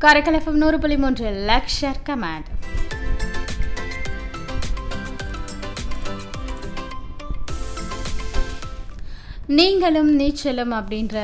Karaikal FM 100.3 Lashkar command. நீங்களும் நீச்சலும் அப்படின்ற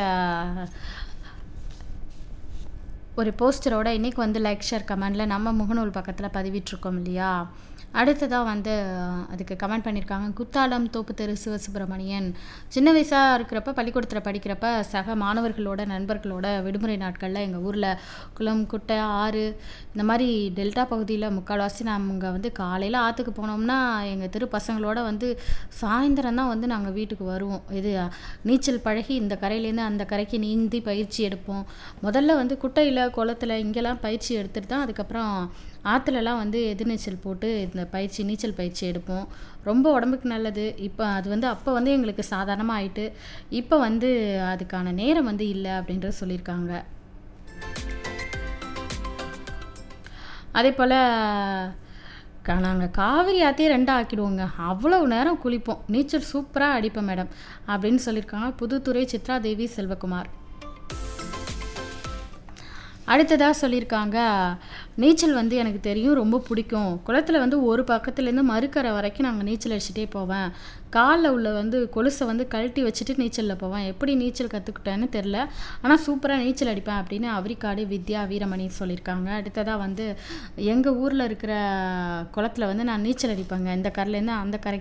ஒரு போஸ்டரோட இன்றைக்கி வந்து லைக் ஷேர் கமெண்டில் நம்ம முகநூல் பக்கத்தில் பதிவிட்டிருக்கோம் இல்லையா. அடுத்ததாக வந்து அதுக்கு கமெண்ட் பண்ணியிருக்காங்க குத்தாலம் தோப்பு தெரு சிவசுப்பிரமணியன். சின்ன வயசாக இருக்கிறப்ப பள்ளிக்கூடத்தில் படிக்கிறப்ப சக மாணவர்களோட நண்பர்களோட விடுமுறை நாட்களில் எங்கள் ஊரில் குளம் குட்டை ஆறு இந்த மாதிரி டெல்டா பகுதியில் முக்கால்வாசி நாங்கள் வந்து காலையில் ஆற்றுக்கு போனோம்னா எங்கள் தெரு பசங்களோட வந்து சாயந்தரம் தான் வந்து நாங்கள் வீட்டுக்கு வருவோம். இது நீச்சல் பழகி இந்த கரையிலேருந்து அந்த கரைக்கு நீந்தி பயிற்சி எடுப்போம். முதல்ல வந்து குட்டையில் குளத்தில் இங்கெல்லாம் பயிற்சி எடுத்துகிட்டு தான் அதுக்கப்புறம் ஆற்றுலலாம் வந்து எதிர்நீச்சல் போட்டு இந்த நீச்சல் பயிற்சி எடுப்போம். ரொம்ப உடம்புக்கு நல்லது. இப்போ அது வந்து அப்போ வந்து எங்களுக்கு சாதாரணமாக ஆயிட்டு இப்போ வந்து அதுக்கான நேரம் வந்து இல்லை அப்படின்றது சொல்லியிருக்காங்க. அதே போல் நாங்கள் காவிரி ஆற்றியே ரெண்டாக ஆக்கிடுவோங்க, அவ்வளவு நேரம் குளிப்போம், நீச்சல் சூப்பராக அடிப்போம் மேடம் அப்படின்னு சொல்லியிருக்காங்க புதுத்துறை சித்ரா தேவி செல்வகுமார். அடுத்ததாக சொல்லியிருக்காங்க நீச்சல் வந்து எனக்கு தெரியும், ரொம்ப பிடிக்கும். குளத்தில் வந்து ஒரு பக்கத்துலேருந்து மறுக்கரை வரைக்கும் நாங்கள் நீச்சல் அடிச்சுட்டே போவேன். காலில் உள்ள வந்து கொலுசை வந்து கழட்டி வச்சுட்டு நீச்சலில் போவேன். எப்படி நீச்சல் கற்றுக்கிட்டேன்னு தெரில, ஆனால் சூப்பராக நீச்சல் அடிப்பேன் அப்படின்னு அவரிக்காடு வித்யா வீரமணி சொல்லியிருக்காங்க. அடுத்ததாக வந்து எங்கள் ஊரில் இருக்கிற குளத்தில் வந்து நான் நீச்சல் அடிப்பேங்க, இந்த கரையிலேருந்து அந்த கரைக்கு